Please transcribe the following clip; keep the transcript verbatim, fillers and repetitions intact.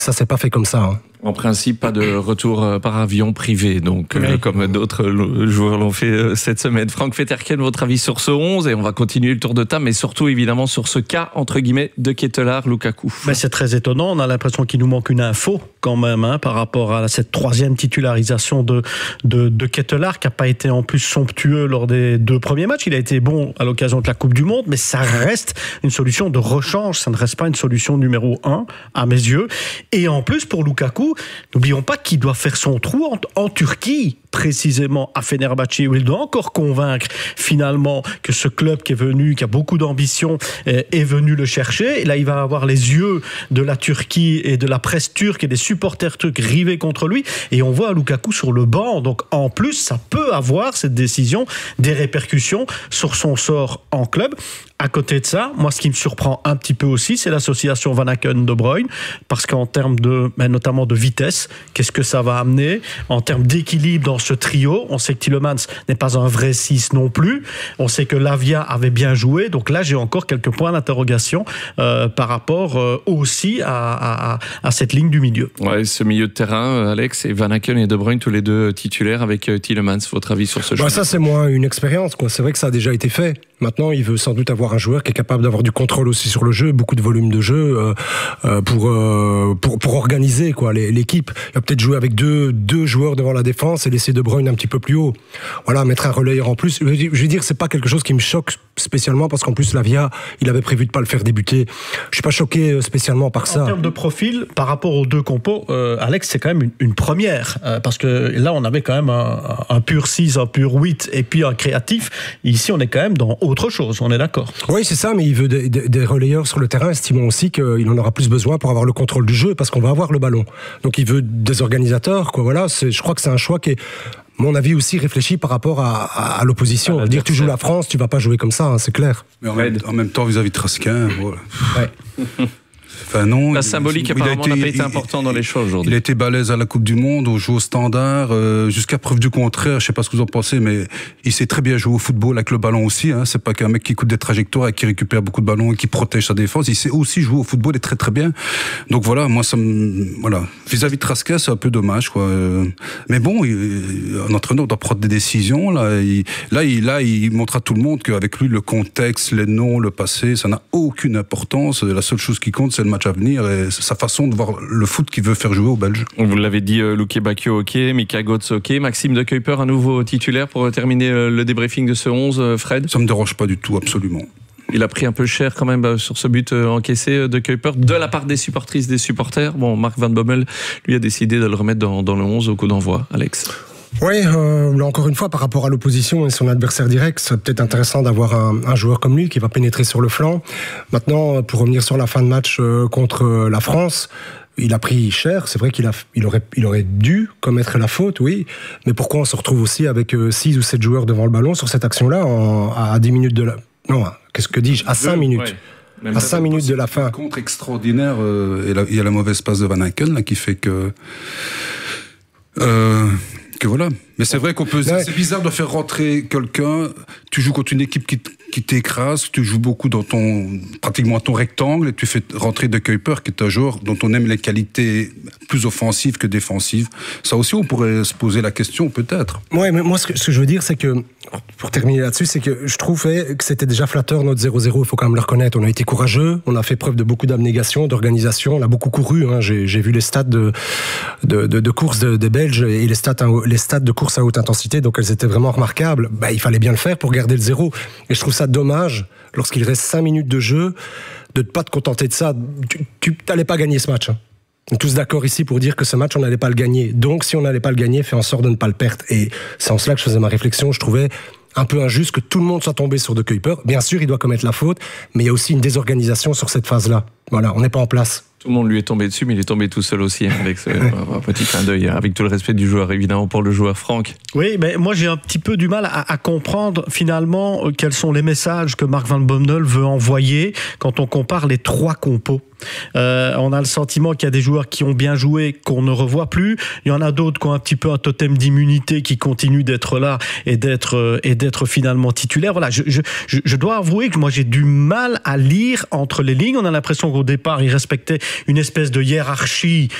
Ça s'est pas fait comme ça. Hein. En principe, pas de retour par avion privé, donc oui. euh, comme d'autres joueurs l'ont fait euh, cette semaine. Franck Veterken, votre avis sur ce onze, et on va continuer le tour de table, mais surtout évidemment sur ce cas entre guillemets de Ketelaere Lukaku. Ben, c'est très étonnant, on a l'impression qu'il nous manque une info quand même hein, par rapport à cette troisième titularisation de, de, de Ketelaere, qui n'a pas été en plus somptueux lors des deux premiers matchs. Il a été bon à l'occasion de la Coupe du Monde, mais ça reste une solution de rechange, ça ne reste pas une solution numéro un à mes yeux. Et en plus pour Lukaku, n'oublions pas qu'il doit faire son trou en, en Turquie, précisément à Fenerbahçe, où il doit encore convaincre finalement que ce club qui est venu, qui a beaucoup d'ambition, est venu le chercher. Et là, il va avoir les yeux de la Turquie et de la presse turque et des supporters turcs rivés contre lui. Et on voit Lukaku sur le banc. Donc en plus, ça peut avoir, cette décision, des répercussions sur son sort en club. À côté de ça, moi, ce qui me surprend un petit peu aussi, c'est l'association Van Aken-De Bruyne, parce qu'en termes de, ben, notamment de vitesse, qu'est-ce que ça va amener en termes d'équilibre dans ce trio? On sait que Tielemans n'est pas un vrai six non plus. On sait que Lavia avait bien joué. Donc là, j'ai encore quelques points d'interrogation euh, par rapport euh, aussi à, à, à cette ligne du milieu. Ouais, ce milieu de terrain, Alex, et Van Aken et De Bruyne, tous les deux titulaires avec Tielemans. Votre avis sur ce jeu? Bah, ça, c'est moins une expérience, quoi. C'est vrai que ça a déjà été fait. Maintenant, il veut sans doute avoir un joueur qui est capable d'avoir du contrôle aussi sur le jeu, beaucoup de volume de jeu euh, euh, pour, euh, pour pour organiser quoi l'équipe. Il va peut-être jouer avec deux deux joueurs devant la défense et laisser De Bruyne un petit peu plus haut. Voilà, mettre un relayeur en plus. Je veux dire, c'est pas quelque chose qui me choque spécialement parce qu'en plus Lavia, il avait prévu de pas le faire débuter. Je suis pas choqué spécialement par ça. En termes de profil, par rapport aux deux compos, euh, Alex, c'est quand même une, une première euh, parce que là, on avait quand même un, un pur six, un pur huit et puis un créatif. Ici, on est quand même dans autre chose. On est d'accord. Oui, c'est ça, mais il veut des, des, des relayeurs sur le terrain, estimons aussi qu'il en aura plus besoin pour avoir le contrôle du jeu, parce qu'on va avoir le ballon. Donc il veut des organisateurs, quoi. Voilà, c'est, je crois que c'est un choix qui est, à mon avis, aussi réfléchi par rapport à, à, à l'opposition. À dire tu joues la France, tu vas pas jouer comme ça, hein, c'est clair. Mais en même, en même temps, vis-à-vis de Trasquin, voilà. Ouais. Enfin, non, la symbolique il, apparemment n'a pas été important dans les choix aujourd'hui. Il a été balèze à la Coupe du Monde, on joue au standard, euh, jusqu'à preuve du contraire. Je sais pas ce que vous en pensez, mais il sait très bien jouer au football avec le ballon aussi. Hein. C'est pas qu'un mec qui écoute des trajectoires et qui récupère beaucoup de ballons et qui protège sa défense. Il sait aussi jouer au football et très très bien. Donc voilà, moi ça me voilà. Vis-à-vis de Trasquin, c'est un peu dommage, quoi. Mais bon, il, un entraîneur doit prendre des décisions. Là, il, là, il, là, il montre à tout le monde qu'avec lui, le contexte, les noms, le passé, ça n'a aucune importance. La seule chose qui compte, c'est le match à venir et sa façon de voir le foot qu'il veut faire jouer aux Belges. Vous l'avez dit, euh, Luke Bacchio, ok, Mika Götze, ok, Maxime de Kuyper, un nouveau titulaire pour terminer euh, le débriefing de ce onze, euh, Fred? Ça me dérange pas du tout, absolument. Il a pris un peu cher quand même sur ce but encaissé de Kuyper de la part des supportrices, des supporters. Bon, Mark Van Bommel, lui, a décidé de le remettre dans, dans le onze au coup d'envoi. Alex? Oui, euh, là encore une fois, par rapport à l'opposition et son adversaire direct, c'est peut-être intéressant d'avoir un, un joueur comme lui qui va pénétrer sur le flanc. Maintenant, pour revenir sur la fin de match euh, contre la France, il a pris cher. C'est vrai qu'il a, il aurait, il aurait dû commettre la faute, oui. Mais pourquoi on se retrouve aussi avec six ou sept joueurs devant le ballon sur cette action-là en, à dix minutes de la... Non, qu'est-ce que dis-je? À cinq minutes. Ouais. À cinq minutes de la fin. Un contre extraordinaire. Euh, et la, il y a la mauvaise passe de Van Aken là qui fait que. Euh, que voilà. Mais c'est vrai qu'on peut. Ouais. C'est bizarre de faire rentrer quelqu'un. Tu joues contre une équipe qui, qui t'écrase. Tu joues beaucoup dans ton pratiquement ton rectangle et tu fais rentrer De Kuyper qui est un joueur dont on aime les qualités plus offensives que défensives. Ça aussi, on pourrait se poser la question peut-être. Ouais, mais moi ce que, ce que je veux dire, c'est que pour terminer là-dessus, c'est que je trouvais que c'était déjà flatteur notre zéro zéro. Il faut quand même le reconnaître. On a été courageux. On a fait preuve de beaucoup d'abnégation, d'organisation. On a beaucoup couru. Hein. J'ai, j'ai vu les stats de de, de, de course de, des Belges et les stats les stats de course à haute intensité, donc elles étaient vraiment remarquables. Bah, il fallait bien le faire pour garder le zéro. Et je trouve ça dommage, lorsqu'il reste cinq minutes de jeu, de ne pas te contenter de ça. Tu n'allais pas gagner ce match. Hein. On est tous d'accord ici pour dire que ce match, on n'allait pas le gagner. Donc, si on n'allait pas le gagner, fais en sorte de ne pas le perdre. Et c'est en cela que je faisais ma réflexion. Je trouvais un peu injuste que tout le monde soit tombé sur De Kuyper. Bien sûr, il doit commettre la faute, mais il y a aussi une désorganisation sur cette phase-là. Voilà, on n'est pas en place. Tout le monde lui est tombé dessus, mais il est tombé tout seul aussi, hein, avec ce petit clin d'œil, avec tout le respect du joueur, évidemment, pour le joueur. Franck? Oui, mais moi j'ai un petit peu du mal à, à comprendre finalement quels sont les messages que Mark Van Bommel veut envoyer quand on compare les trois compos. Euh, on a le sentiment qu'il y a des joueurs qui ont bien joué, qu'on ne revoit plus. Il y en a d'autres qui ont un petit peu un totem d'immunité, qui continuent d'être là et d'être, euh, et d'être finalement titulaires. Voilà, je, je, je dois avouer que moi j'ai du mal à lire entre les lignes. On a l'impression qu'au départ, ils respectaient une espèce de hiérarchie